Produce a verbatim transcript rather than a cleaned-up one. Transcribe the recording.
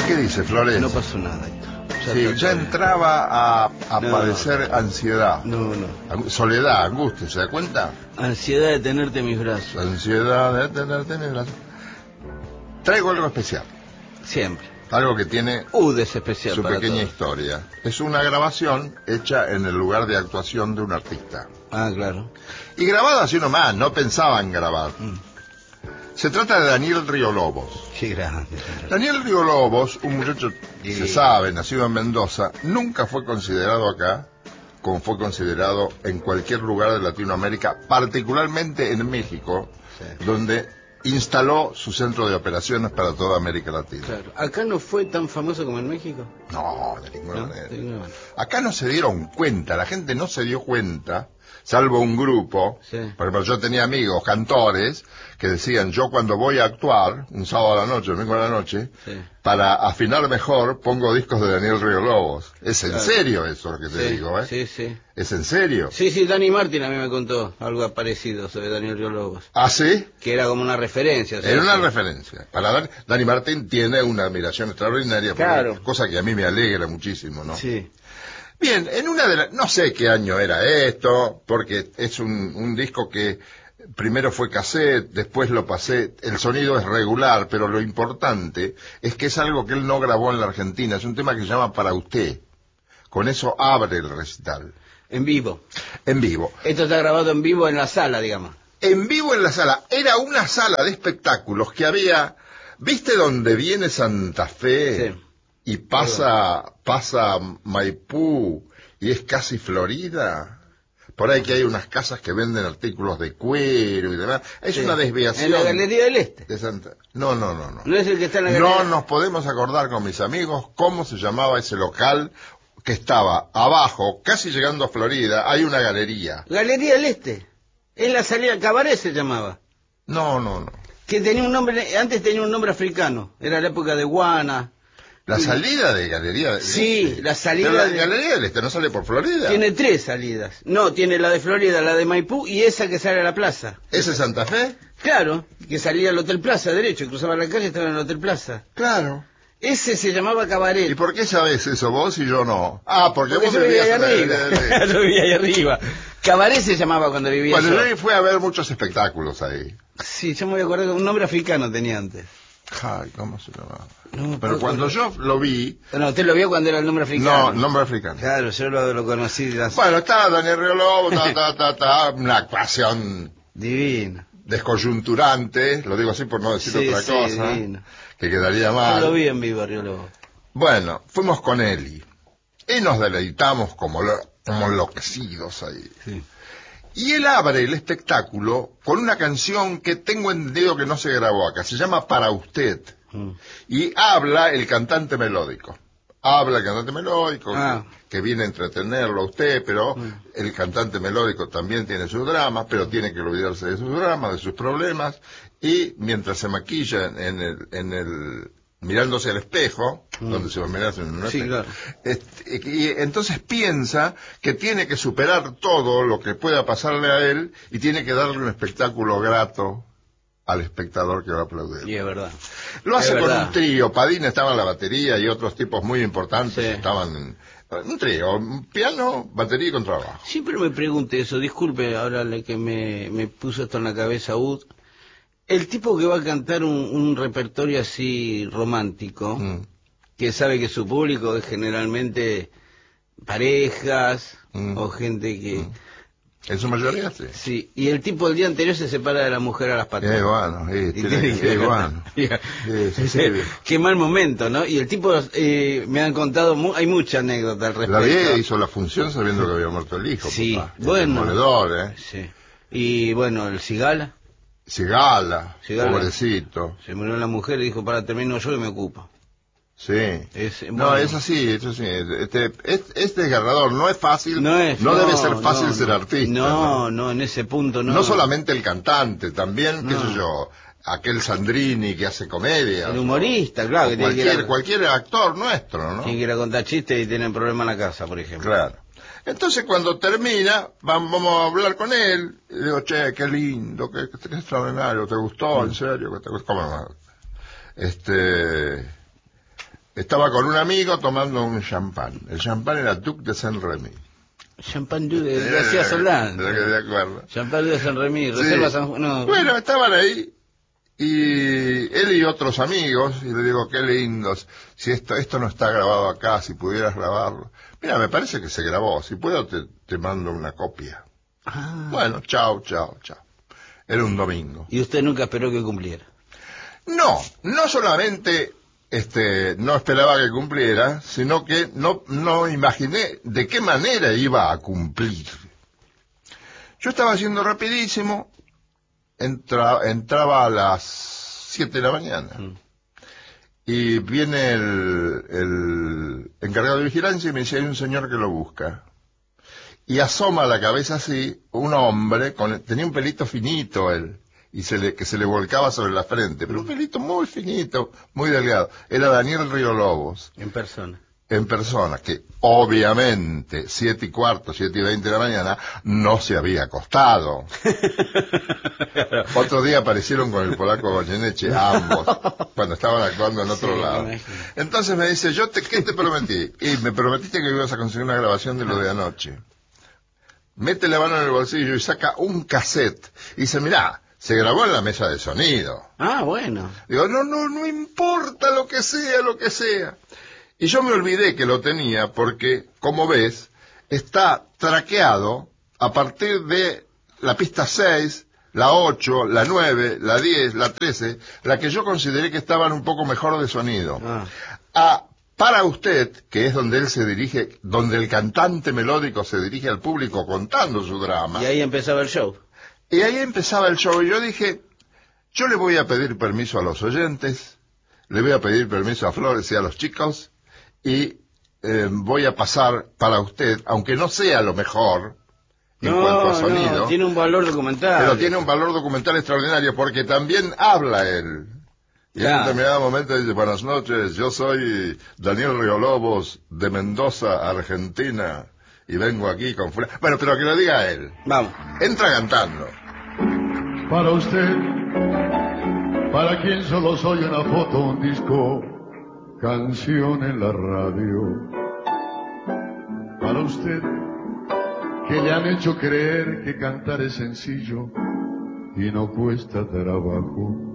¿Qué dice, Flores? No pasó nada. Ya sí, ya bien. entraba a, a no, padecer ansiedad. No, no. Soledad, angustia, ¿se da cuenta? Ansiedad de tenerte en mis brazos. Ansiedad de tenerte en mis brazos. Traigo algo especial. Siempre. Algo que tiene uh, es especial su para pequeña todos. historia. Es una grabación hecha en el lugar de actuación de un artista. Ah, claro. Y grabada así nomás, no pensaban grabar. Mm. Se trata de Daniel Riolobos. Qué grande. Daniel Riolobos, un muchacho, Sí. se sabe, nacido en Mendoza, nunca fue considerado acá como fue considerado en cualquier lugar de Latinoamérica, particularmente en México, sí. donde instaló su centro de operaciones para toda América Latina. Claro. ¿Acá no fue tan famoso como en México? No, de ninguna ¿No? manera. De ninguna manera. Acá no se dieron cuenta, la gente no se dio cuenta, salvo un grupo. Sí. Por ejemplo, yo tenía amigos, cantores, que decían, yo cuando voy a actuar, un sábado a la noche, un domingo a la noche, sí. para afinar mejor, pongo discos de Daniel Riolobos. Es en claro. serio eso lo que te sí, digo, ¿eh? Sí, sí. ¿Es en serio? Sí, sí, Dani Martin a mí me contó algo parecido sobre Daniel Riolobos. ¿Ah, sí? Que era como una referencia. O sea, Era una sí. referencia. Para dar, Dani Martin tiene una admiración extraordinaria, claro. porque, cosa que a mí me alegra muchísimo, ¿no? Sí. Bien, en una de las... No sé qué año era esto, porque es un, un disco que primero fue cassette, después lo pasé, el sonido es regular, pero lo importante es que es algo que él no grabó en la Argentina, es un tema que se llama Para Usted. Con eso abre el recital. En vivo. En vivo. Esto está grabado en vivo en la sala, digamos. En vivo en la sala. Era una sala de espectáculos que había... ¿Viste dónde viene Santa Fe? Sí. Y pasa, pasa Maipú y es casi Florida. Por ahí que hay unas casas que venden artículos de cuero y demás. Es sí. una desviación. En la Galería del Este. De Santa... No, no, no, no. No es el que está en la Galería. No nos podemos acordar con mis amigos cómo se llamaba ese local que estaba abajo, casi llegando a Florida. Hay una galería. Galería del Este. Es la salida, Cabaret se llamaba. No, no, no. Que tenía un nombre, antes tenía un nombre africano. Era la época de Guana. La salida de Galería del Sí, Este. la salida la de... Galería del Este no sale por Florida. Tiene tres salidas. No, tiene la de Florida, la de Maipú y esa que sale a la plaza. ¿Ese es Santa Fe? Claro, que salía al Hotel Plaza, derecho, cruzaba la calle y estaba en el Hotel Plaza. Claro. Ese se llamaba Cabaret. ¿Y por qué sabés eso vos y yo no? Ah, porque, Porque vos yo vivía vivías ahí en la arriba. Galería del Este. Yo vivía ahí arriba. Cabaret se llamaba cuando vivía Bueno, yo. yo fui a ver muchos espectáculos ahí. Sí, yo me voy a acordar que un nombre africano tenía antes. Ay, ¿cómo se llamaba? No, Pero cuando no. yo lo vi... No, usted lo vio cuando era el nombre africano. No, nombre africano. Claro, yo lo, lo conocí. Las... Bueno, está Daniel Riolobos, ta, ta, ta, ta, una actuación Divino. descoyunturante, lo digo así por no decir Sí, otra sí, cosa, divino. que quedaría mal. Yo lo vi en vivo, Riolobos. Bueno, fuimos con Eli y nos deleitamos como, lo, como enloquecidos ahí. Sí. Y él abre el espectáculo con una canción que tengo entendido que no se grabó acá, se llama Para Usted. Mm. Y habla el cantante melódico. Habla el cantante melódico, Ah. que, que viene a entretenerlo a usted, pero Mm. el cantante melódico también tiene sus dramas, pero tiene que olvidarse de sus dramas, de sus problemas, y mientras se maquilla en el, en el mirándose al espejo, mm. donde se va a mirar en un sí, espejo, claro. este, y entonces piensa que tiene que superar todo lo que pueda pasarle a él y tiene que darle un espectáculo grato al espectador que va a aplaudir. Y es verdad. Lo hace es con verdad. un trío. Padín estaba en la batería y otros tipos muy importantes Sí. estaban en un trío, un piano, batería y contrabajo. Siempre me pregunté eso, disculpe ahora le que me, me puso esto en la cabeza, Ud. El tipo que va a cantar un, un repertorio así romántico, mm. que sabe que su público es generalmente parejas mm. o gente que... Mm. En su mayoría, sí. Sí, y el tipo el día anterior se separa de la mujer a las patas. Eh, bueno, sí, y tiene que, eh, bueno. Sí, sí, sí. Qué mal momento, ¿no? Y el tipo, eh, me han contado, mu hay mucha anécdota al respecto. La vieja hizo la función sabiendo que había muerto el hijo, sí, papá. bueno. Demoledor, ¿eh? Sí. Y bueno, el Cigala. Cigala, Cigala, pobrecito. Se murió la mujer y dijo, para, termino yo y me ocupo. Sí. Es, bueno, no, es así, es así. Este, es, es desgarrador, no es fácil, no, es, no, no debe ser fácil no, ser no, artista. No, no, no, en ese punto no. No solamente el cantante, también, qué no. sé yo, aquel Sandrini que hace comedia. El humorista, o, claro. O que cualquier, tiene que ir a, cualquier actor nuestro, ¿no? Tiene que ir a contar chistes y tienen problema en la casa, por ejemplo. Claro. Entonces cuando termina, vamos a hablar con él, y digo, che, qué lindo, qué, qué extraordinario, ¿te gustó? ¿En serio? ¿Te gustó? ¿Cómo no? Este... Estaba con un amigo tomando un champán. El champán era Duc de Saint-Remy. Champán de, de García Solán. De lo que me acuerdo. Champán de Saint-Remy, Reserva Sí. San Juan. No. Bueno, estaban ahí. Y él y otros amigos, y le digo, qué lindos, si esto esto no está grabado acá, si pudieras grabarlo. Mira, me parece que se grabó, si puedo te, te mando una copia. Ah. Bueno, chao, chao, chao. Era un domingo. Y usted nunca esperó que cumpliera. No, no solamente este no esperaba que cumpliera, sino que no, no imaginé de qué manera iba a cumplir. Yo estaba haciendo rapidísimo, Entra, entraba a las siete de la mañana. Mm. Y viene el, el encargado de vigilancia y me dice, hay un señor que lo busca. Y asoma la cabeza así, un hombre, con, tenía un pelito finito él, y se le, que se le volcaba sobre la frente, pero un pelito muy finito, muy delgado. Era Daniel Río Lobos. En persona. En persona, que obviamente, siete y cuarto, siete y veinte de la mañana, no se había acostado. Otro día aparecieron con el polaco Goyeneche, ambos, cuando estaban actuando en otro sí, lado. Entonces me dice, yo te, ¿qué te prometí? Y me prometiste que ibas a conseguir una grabación de lo de anoche. Mete la mano en el bolsillo y saca un cassette. Y dice, mirá, se grabó en la mesa de sonido. Ah, bueno. Digo, no, no, no importa lo que sea, lo que sea. Y yo me olvidé que lo tenía porque, como ves, está traqueado a partir de la pista seis, la ocho, la nueve, la diez, la trece, la que yo consideré que estaban un poco mejor de sonido. Ah. A Para Usted, que es donde él se dirige, donde el cantante melódico se dirige al público contando su drama. Y ahí empezaba el show. Y ahí empezaba el show y yo dije, yo le voy a pedir permiso a los oyentes, le voy a pedir permiso a Flores y a los chicos, y eh, voy a pasar Para Usted, aunque no sea lo mejor en no, cuanto a sonido. No, tiene un valor documental. Pero tiene un valor documental extraordinario porque también habla él. Y ya. En un determinado momento dice, buenas noches, yo soy Daniel Río Lobos de Mendoza, Argentina, y vengo aquí con... Bueno, pero que lo diga él. Vamos. Entra cantando. Para usted, para quien solo soy una foto, un disco, canción en la radio. Para usted, que le han hecho creer que cantar es sencillo y no cuesta trabajo.